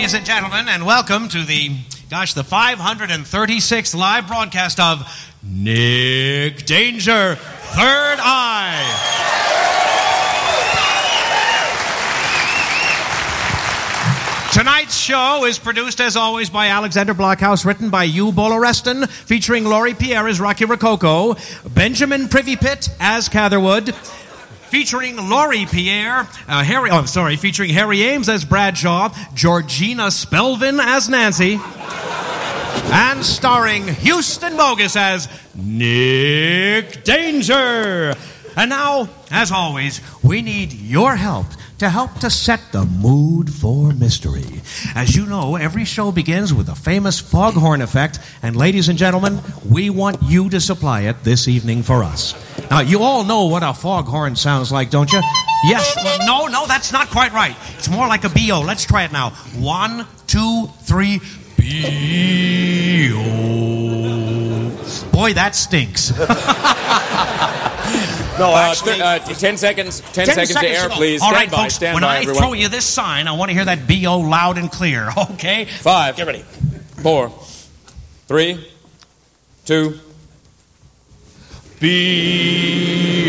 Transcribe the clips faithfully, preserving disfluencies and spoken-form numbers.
ladies and gentlemen, and welcome to the, gosh, the five hundred thirty-sixth live broadcast of Nick Danger, Third Eye. Tonight's show is produced, as always, by Alexander Blockhouse, written by Hugh Bolareston, featuring Laurie Pierre as Rocky Rococo, Benjamin Privypit as Catherwood, featuring Laurie Pierre, uh, Harry, oh, I'm sorry, featuring Harry Ames as Bradshaw, Georgina Spelvin as Nancy, and starring Houston Bogus as Nick Danger. And now, as always, we need your help to help to set the mood for mystery. As you know, every show begins with a famous foghorn effect, and ladies and gentlemen, we want you to supply it this evening for us. Now, you all know what a foghorn sounds like, don't you? Yes. Well, no, no, that's not quite right. It's more like a B O. Let's try it now. One, two, three, B O. Boy, that stinks. No, uh, th- uh, ten seconds. Ten, ten seconds, seconds to air, please. All stand right, by, folks. stand when by, I everyone. throw you this sign, I want to hear that B O loud and clear. Okay. Five. Get ready. Four. Three. Two. B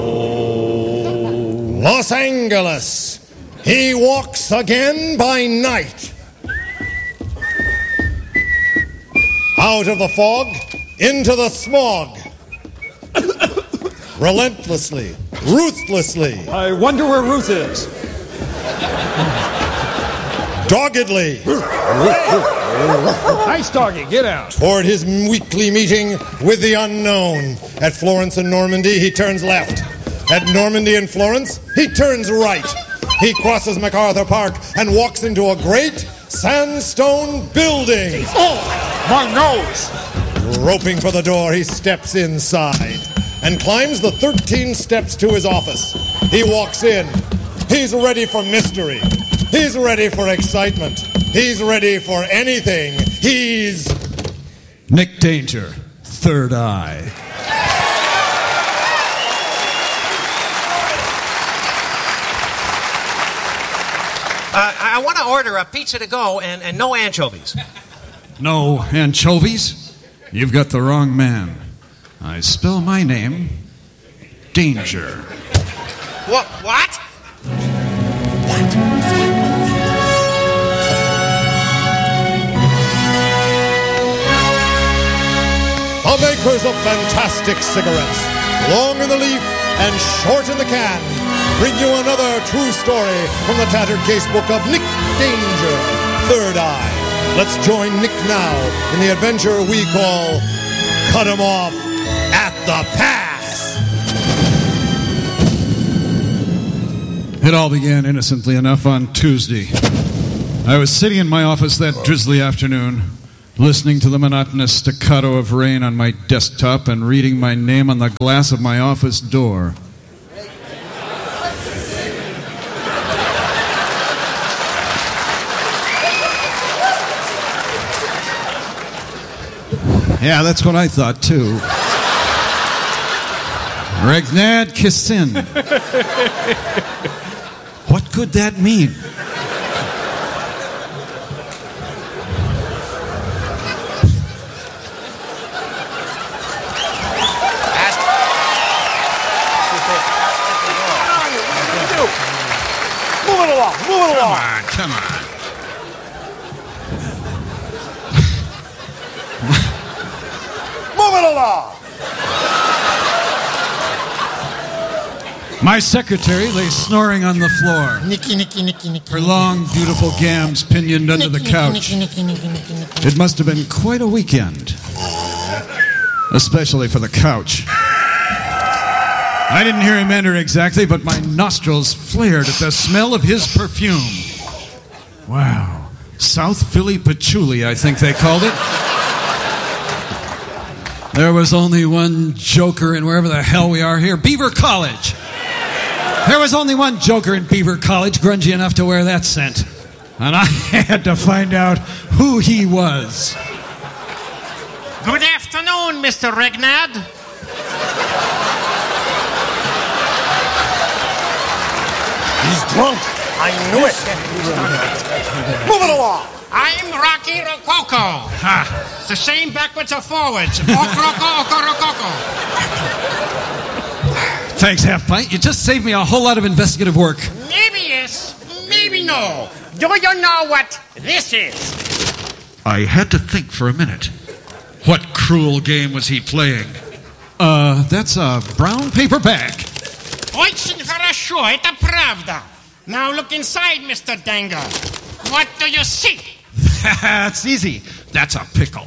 O. Los Angeles. He walks again by night. Out of the fog, into the smog. Relentlessly, ruthlessly. I wonder where Ruth is. Doggedly. Nice doggy, get out. Toward his weekly meeting with the unknown. At Florence and Normandy, he turns left. At Normandy and Florence, he turns right. He crosses MacArthur Park and walks into a great sandstone building. Oh, my nose. Groping for the door, he steps inside and climbs the thirteen steps to his office. He walks in. He's ready for mystery. He's ready for excitement. He's ready for anything. He's... Nick Danger, Third Eye. Uh, I want to order a pizza to go and, and no anchovies. No anchovies? You've got the wrong man. I spell my name, Danger. What? What? The makers of fantastic cigarettes, long in the leaf and short in the can, bring you another true story from the tattered casebook of Nick Danger, Third Eye. Let's join Nick now in the adventure we call Cut 'Em Off at the Pass. It all began innocently enough on Tuesday. I was sitting in my office that drizzly afternoon, listening to the monotonous staccato of rain on my desktop and reading my name on the glass of my office door. Yeah, that's what I thought, too. Regnad Kissin. What could that mean? Move it along, move it along. Come on, come on. Move it along. My secretary lay snoring on the floor. Nicky, Nicky, Nicky, Nicky. Her long, beautiful gams pinioned under the couch. Nicky, Nicky, Nicky, Nicky, Nicky. It must have been quite a weekend. Especially for the couch. I didn't hear him enter exactly, but my nostrils flared at the smell of his perfume. Wow. South Philly patchouli, I think they called it. There was only one joker in wherever the hell we are here. Beaver College. There was only one joker in Beaver College grungy enough to wear that scent. And I had to find out who he was. Good afternoon, Mister Regnad. He's drunk. I knew it. Move it along. I'm Rocky Rococo. Ha. It's the same backwards or forwards. Rococo, Rococo. Thanks, Half Pint. You just saved me a whole lot of investigative work. Maybe yes, maybe no. Do you know what this is? I had to think for a minute. What cruel game was he playing? Uh, that's a brown paper bag. Очень хорошо, это правда. Now look inside, Mister Danger. What do you see? That's easy. That's a pickle.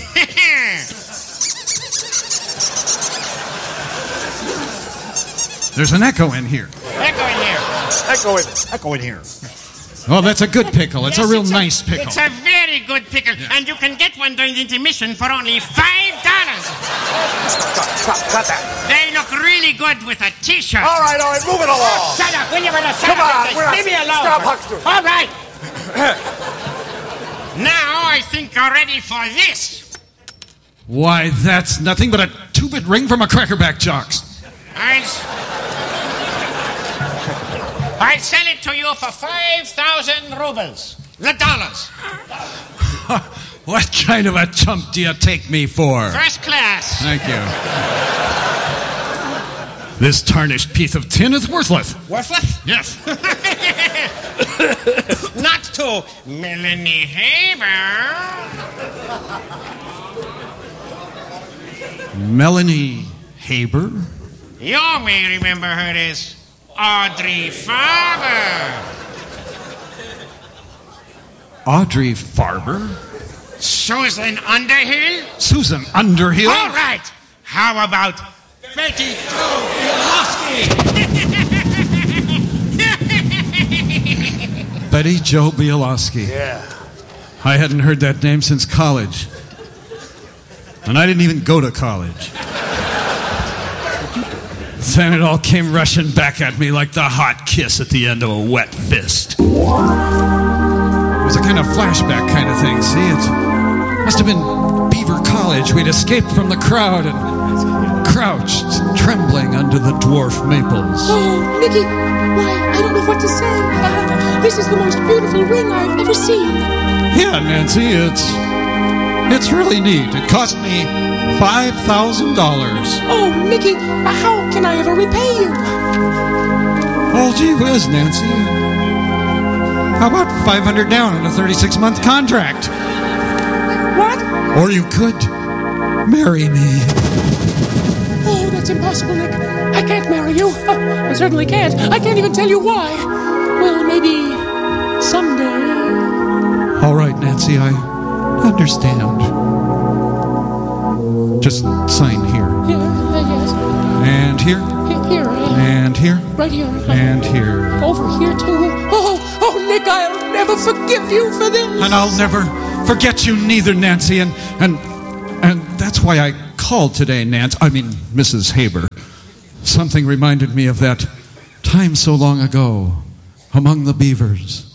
There's an echo in here. Echo in here. Echo in, echo in here. Oh, that's a good pickle. It's Yes, a real it's nice pickle. It's a very good pickle, yeah. And you can get one during the intermission for only five dollars. Stop, stop, stop that. They look really good with a T-shirt. All right, all right, move it along. Shut up, will you? Shut Come up. on, we're not- Leave me alone. Stop, Huckster. All right. Now I think you're ready for this. Why, that's nothing but a two-bit ring from a crackerback jocks. I'll, I'll sell it to you for five thousand rubles. The dollars. What kind of a chump do you take me for? First class. Thank you. This tarnished piece of tin is worthless. Worthless? Yes. Not to Melanie Haber. Melanie Haber? You may remember her as Audrey Farber. Audrey Farber? Susan Underhill? Susan Underhill? All right. How about Betty Jo Bielowski? Betty Jo Bielowski. Yeah. I hadn't heard that name since college. And I didn't even go to college. Then it all came rushing back at me like the hot kiss at the end of a wet fist. It was a kind of flashback kind of thing, see? It must have been Beaver College. We'd escaped from the crowd and crouched, trembling under the dwarf maples. Oh, Nicky, why, I don't know what to say. Uh, this is the most beautiful ring I've ever seen. Yeah, Nancy, it's it's really neat. It cost me five thousand dollars. Oh, Nicky, uh, how can I ever repay you? Oh, gee whiz, Nancy. How about five hundred down on a thirty-six month contract? What? Or you could marry me. Oh, that's impossible, Nick. I can't marry you. Uh, I certainly can't. I can't even tell you why. Well, maybe someday. All right, Nancy, I understand. Just sign here. Yeah, uh, yes. And here. Here, here, uh, And here. right here. Uh, And here. Over here, too. Oh, oh, Nick, I'll never forgive you for this. And I'll never forget you neither, Nancy. And and and that's why I called today, Nance. I mean, Missus Haber. Something reminded me of that time so long ago among the beavers.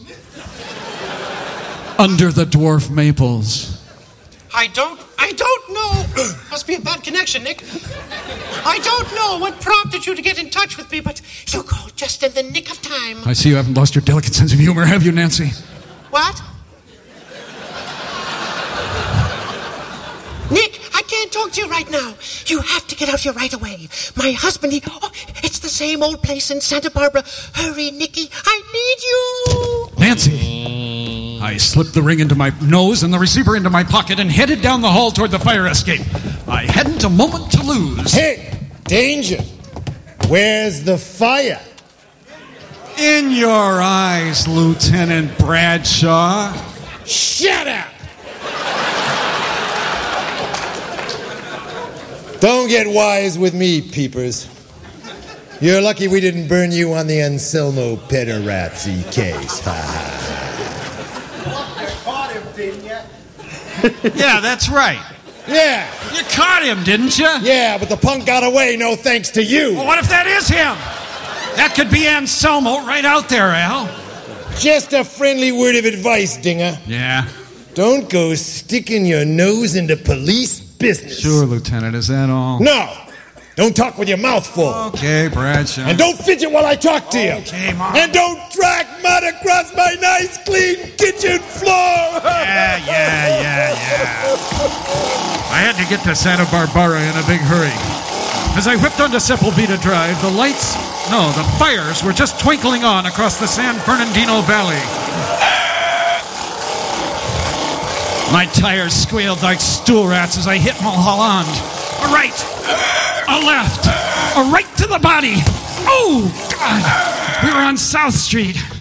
Under the dwarf maples. I don't, I don't know. Must be a bad connection, Nick. I don't know what prompted you to get in touch with me, but you called just in the nick of time. I see you haven't lost your delicate sense of humor, have you, Nancy? What? Nick, I can't talk to you right now. You have to get out here right away. My husband, he... Oh, it's the same old place in Santa Barbara. Hurry, Nicky. I need you. Nancy. I slipped the ring into my nose and the receiver into my pocket and headed down the hall toward the fire escape. I hadn't a moment to lose. Hey, danger. Where's the fire? In your eyes, Lieutenant Bradshaw. Shut up! Don't get wise with me, peepers. You're lucky we didn't burn you on the Anselmo Pederazzi case. Yeah, that's right. Yeah, You caught him, didn't you? yeah, but the punk got away, no thanks to you. Well, what if that is him? That could be Anselmo right out there, Al. Just a friendly word of advice, Dinger. Yeah. Don't go sticking your nose into police business. Sure, Lieutenant. Is that all? No. Don't talk with your mouth full. Okay, Bradshaw. And don't fidget while I talk to you. Okay, Mom. And don't drag mud across my nice, clean kitchen floor. Yeah, yeah, yeah, yeah. I had to get to Santa Barbara in a big hurry. As I whipped onto Sepulveda Drive, the lights, no, the fires were just twinkling on across the San Fernandino Valley. My tires squealed like stool rats as I hit Mulholland. A right, a left, a right to the body. Oh, God. We were on South Street.